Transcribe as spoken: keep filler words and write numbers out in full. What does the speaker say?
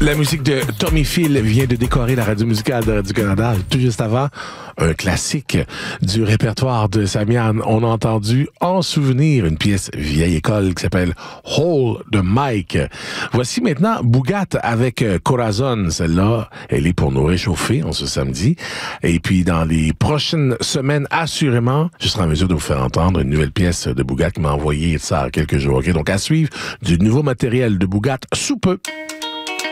La musique de Tommy Phil vient de décorer la radio musicale de Radio-Canada. Tout juste avant, un classique du répertoire de Samian. On a entendu En souvenir une pièce vieille école qui s'appelle Hole de Mike. Voici maintenant Bougat avec Corazon. Celle-là, elle est pour nous réchauffer en ce samedi. Et puis dans les prochaines semaines, assurément, je serai en mesure de vous faire entendre une nouvelle pièce de Bougat qui m'a envoyé ça quelques jours. Okay? Donc à suivre du nouveau matériel de Bougat sous peu.